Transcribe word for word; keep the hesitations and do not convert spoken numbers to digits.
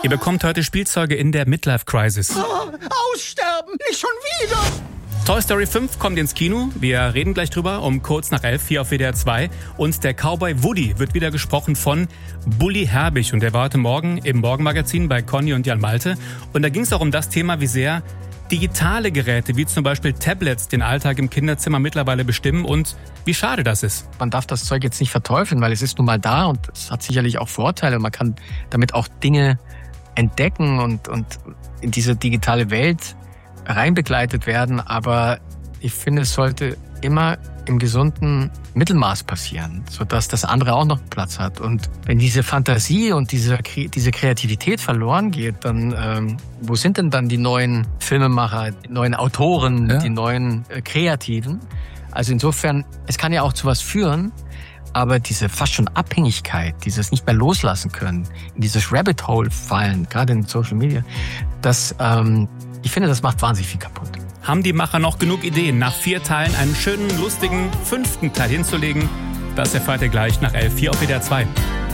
Ihr bekommt heute Spielzeuge in der Midlife-Crisis. Oh, aussterben, nicht schon wieder! Toy Story fünf kommt ins Kino. Wir reden gleich drüber um kurz nach elf hier auf W D R zwei. Und der Cowboy Woody wird wieder gesprochen von Bully Herbig. Und der war heute Morgen im Morgenmagazin bei Conny und Jan Malte. Und da ging es auch um das Thema, wie sehr digitale Geräte, wie zum Beispiel Tablets, den Alltag im Kinderzimmer mittlerweile bestimmen und wie schade das ist. Man darf das Zeug jetzt nicht verteufeln, weil es ist nun mal da und es hat sicherlich auch Vorteile. Man kann damit auch Dinge entdecken und, und in diese digitale Welt reinbegleitet werden. Aber ich finde, es sollte immer im gesunden Mittelmaß passieren, sodass das andere auch noch Platz hat. Und wenn diese Fantasie und diese, diese Kreativität verloren geht, dann ähm, wo sind denn dann die neuen Filmemacher, die neuen Autoren, ja. die neuen äh, Kreativen? Also insofern, es kann ja auch zu was führen, aber diese fast schon Abhängigkeit, dieses nicht mehr loslassen können, in dieses Rabbit Hole fallen, gerade in Social Media, das, ähm, ich finde, das macht wahnsinnig viel kaputt. Haben die Macher noch genug Ideen, nach vier Teilen einen schönen, lustigen fünften Teil hinzulegen? Das erfahrt ihr gleich nach elf hier auf W D R zwei.